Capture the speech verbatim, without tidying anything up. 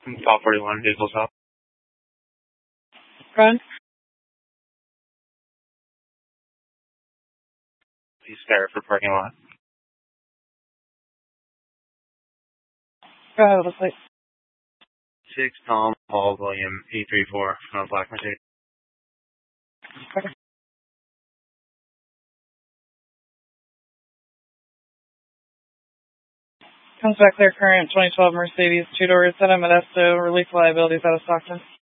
Call forty-one, vehicles up. Run. Please spare for parking lot. Go ahead with the plate. Six Tom Paul William eight three four from a black Mercedes. Okay. Comes back clear current twenty twelve Mercedes two doors, Santa Modesto, release liabilities out of Stockton.